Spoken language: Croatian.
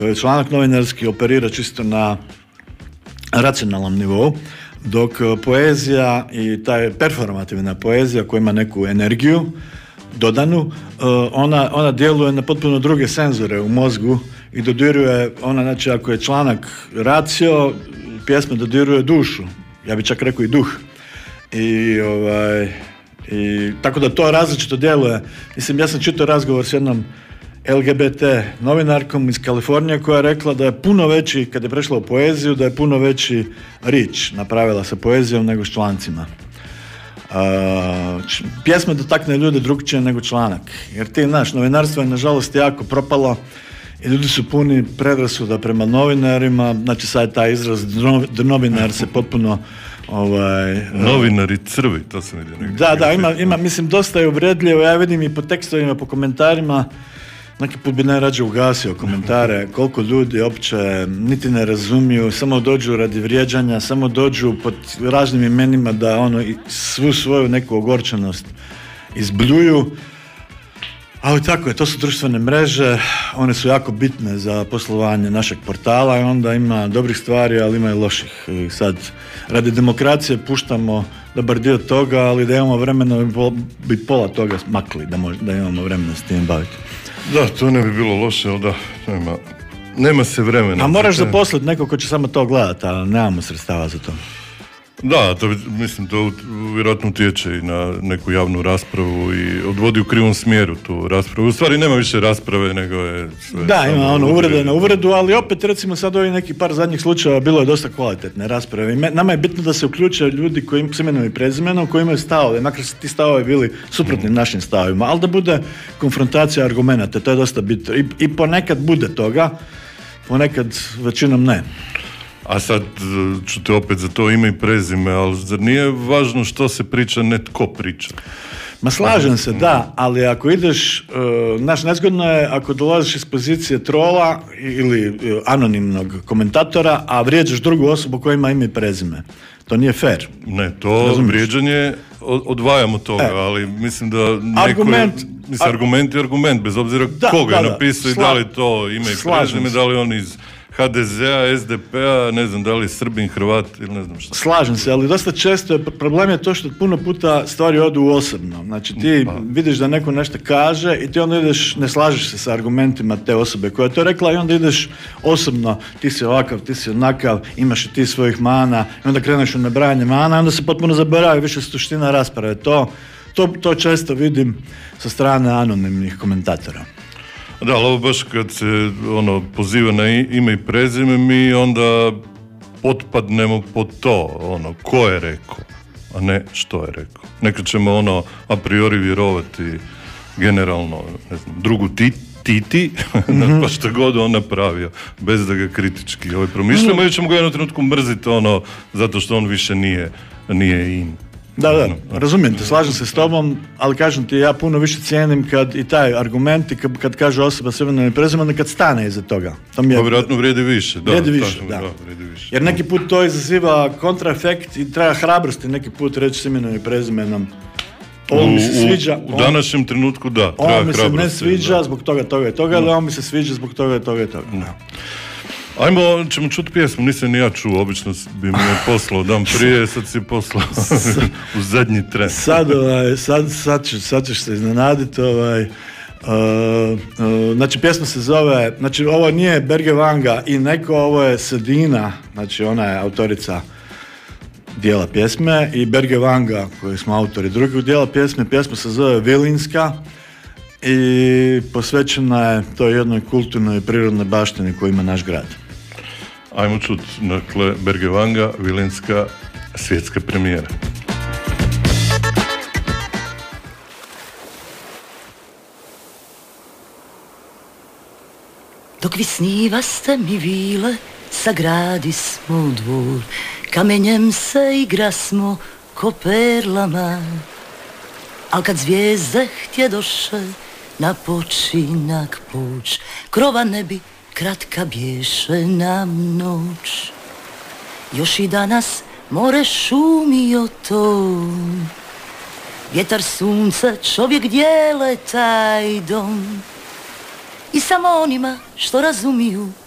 Članak novinarski operira čisto na racionalnom nivou, dok poezija i taj performativna poezija koja ima neku energiju dodanu, ona djeluje na potpuno druge senzore u mozgu i dodiruje, znači ako je članak racio, pjesma dodiruje dušu, ja bih čak rekao i duh. I tako da to različito djeluje. Mislim, ja sam čitao razgovor s jednom LGBT novinarkom iz Kalifornije koja je rekla da je puno veći, kad je prešla u poeziju, da je puno veći reach napravila sa poezijom nego s člancima. Pjesma dotakne ljude drugčije nego članak. Jer novinarstvo je nažalost jako propalo i ljudi su puni predrasuda prema novinarima. Znači sad taj izraz novinar se potpuno novinari crvi, to sam vidio negdje. Da, ima, mislim, dosta je uvredljivo. Ja vidim i po tekstovima, po komentarima. Neki put bi najrađe ugasio komentare, koliko ljudi uopće niti ne razumiju, samo dođu radi vrijeđanja, samo dođu pod raznim imenima da svu svoju neku ogorčenost izbljuju. Ali tako je, to su društvene mreže, one su jako bitne za poslovanje našeg portala i onda ima dobrih stvari, ali ima i loših. I sad, radi demokracije puštamo dobar dio toga, ali da imamo vremena bi pola toga makli, da imamo vremena s tim baviti. Da, to ne bi bilo loše, ali da, nema se vremena. A moraš zaposliti neko ko će samo to gledati, ali nemamo sredstava za to. Da, to vjerojatno utječe i na neku javnu raspravu i odvodi u krivom smjeru tu raspravu. U stvari nema više rasprave nego je sve... Da, ima uvrede na uvredu, ali opet recimo sad ovi neki par zadnjih slučajeva bilo je dosta kvalitetne rasprave. Nama je bitno da se uključe ljudi koji s imenom i prezimenom, koji imaju stavove, makar su ti stavovi bili suprotni našim stavovima, ali da bude konfrontacija argumenata, to je dosta bitno. I ponekad bude toga, ponekad većinom ne. A sad ću te opet za to ime i prezime, ali zar nije važno što se priča, ne tko priča? Ma slažem se, da, ali ako ideš, nezgodno je ako dolaziš iz pozicije trola ili anonimnog komentatora, a vrijeđaš drugu osobu koja ima ime i prezime. To nije fair. Ne, to vrijeđanje odvajamo toga, ali mislim da argument je argument, bez obzira koga je napisao i da li to ime i prezime, da li on iz HDZ-a, SDP-a, ne znam da li Srbin, Hrvat ili ne znam što. Slažem se, ali dosta često problem je to što puno puta stvari odu osobno. Znači ti vidiš da neko nešto kaže i ti onda ideš, ne slažeš se sa argumentima te osobe koja je to rekla i onda ideš osobno, ti si ovakav, ti si onakav, imaš i ti svojih mana i onda kreneš u nabrajanje mana i onda se potpuno zaboravi više suština rasprave. To često vidim sa strane anonimnih komentatora. Da, ali ovo baš kad se poziva na ime i prezime, mi onda potpadnemo pod to, ko je rekao, a ne što je rekao. Nekad ćemo a priori vjerovati generalno, ne znam, drugu Titi, pa što god on napravio, bez da ga kritički promišljamo, ili ćemo ga jednom trenutku mrziti zato što on više nije in. Da, razumijem te, slažem se s tobom, ali kažem ti, ja puno više cijenim kad i taj argument i kad kaže osoba s imenom i prezimenom, kad stane iza toga. To vjerojatno vrijedi više. Vrijedi više. Jer neki put to izaziva kontraefekt i treba hrabrosti neki put reći s imenom i prezimenom. Ovo mi se sviđa. U današnjem trenutku da, treba hrabrosti. Ovo mi se ne sviđa zbog toga i toga, ali ovo mi se sviđa zbog toga i toga. Ćemo čuti pjesmu, nisam ni ja čuo, obično bi mi je poslao dan prije, sad si poslao u zadnji tren. Sad ćeš se iznenaditi, znači pjesma se zove, znači ovo nije Berge Vanga i neko, ovo je Sedina, znači ona je autorica dijela pjesme i Berge Vanga koji smo autori drugog dijela pjesma se zove Vilinska i posvećena je toj jednoj kulturnoj i prirodnoj baštini koju ima naš grad. Ajmo čuti, dakle, Berge Vanga, Vilinska, svjetska premijera. Dok vi snivaste mi vile, sagradi smo dvor, kamenjem se igra smo ko perlama. Al kad zvijezde htjedoše na počinak poć, krova ne bi kratka bješe nam noć. Još i danas more šumio to, vjetar, sunce, čovjek dijele taj dom. I samo onima što razumiju